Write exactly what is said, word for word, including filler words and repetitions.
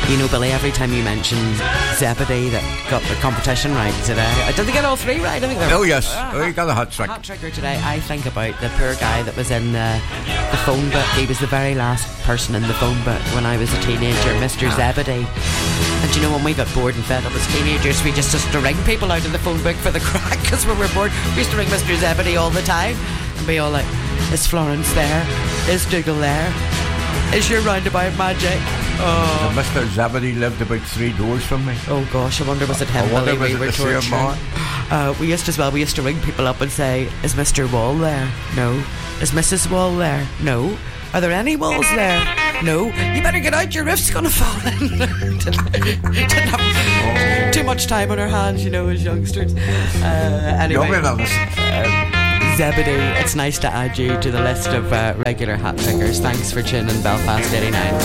You know, Billy, every time you mention Zebedee that got the competition right today, did they get all three right? I think they Oh yes, uh, oh, you got a hat trick. Hat tricker today. I think about the poor guy that was in the, the phone book. He was the very last person in the phone book when I was a teenager, Mister Zebedee. And you know, when we got bored and fed up as teenagers, we just used to ring people out of the phone book for the crack because we were bored. We used to ring Mister Zebedee all the time and be all like, is Florence there? Is Dougal there? Is your roundabout magic? Oh. Mister Zebedee lived about three doors from me. Oh gosh, I wonder was it him? I wonder Billy, was we it were the same torturing. Uh, we used to as well. We used to ring people up and say, "Is Mister Wall there? No. Is Missus Wall there? No. Are there any walls there? No. You better get out. Your roof's gonna fall in." Didn't have too much time on our hands, you know, as youngsters. Uh, anyway, Younger than us. uh, Zebedee, it's nice to add you to the list of uh, regular hat trickers. Thanks for tuning in Belfast eighty-nine.